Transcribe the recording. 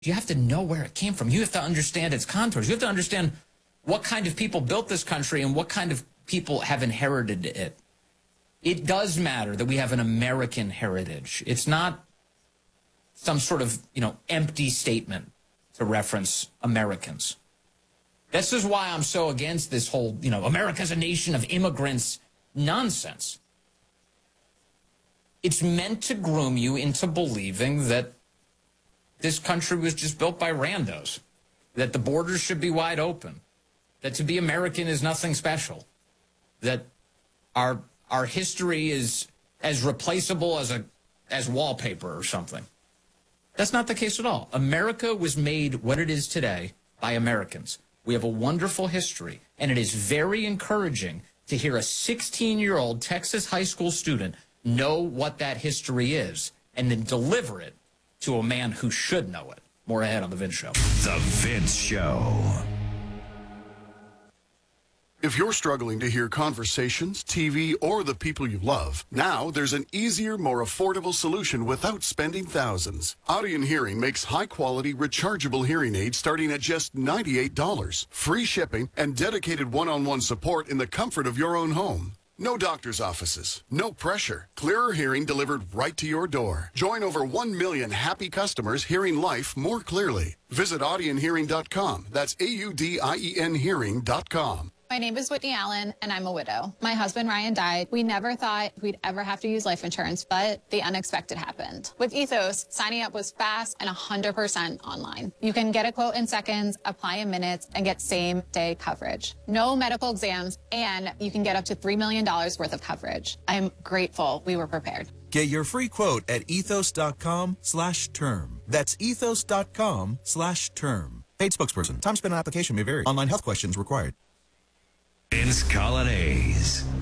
You have to know where it came from. You have to understand its contours. You have to understand what kind of people built this country and what kind of people have inherited it. It does matter that we have an American heritage. It's not some sort of, empty statement to reference Americans. This is why I'm so against this whole, America's a nation of immigrants nonsense. It's meant to groom you into believing that this country was just built by randos, that the borders should be wide open, that to be American is nothing special, that our history is as replaceable as wallpaper or something. That's not the case at all. America was made what it is today by Americans. We have a wonderful history, and it is very encouraging to hear a 16-year-old Texas high school student know what that history is and then deliver it to a man who should know it. More ahead on The Vince Show. The Vince Show. If you're struggling to hear conversations, TV, or the people you love, now there's an easier, more affordable solution without spending thousands. Audion Hearing makes high-quality, rechargeable hearing aids starting at just $98. Free shipping and dedicated one-on-one support in the comfort of your own home. No doctor's offices, no pressure. Clearer hearing delivered right to your door. Join over 1 million happy customers hearing life more clearly. Visit audionhearing.com. That's AUDIEN hearing.com. My name is Whitney Allen, and I'm a widow. My husband, Ryan, died. We never thought we'd ever have to use life insurance, but the unexpected happened. With Ethos, signing up was fast and 100% online. You can get a quote in seconds, apply in minutes, and get same-day coverage. No medical exams, and you can get up to $3 million worth of coverage. I'm grateful we were prepared. Get your free quote at ethos.com/term. That's ethos.com/term. Paid spokesperson. Time spent on application may vary. Online health questions required. Vince Colonnese.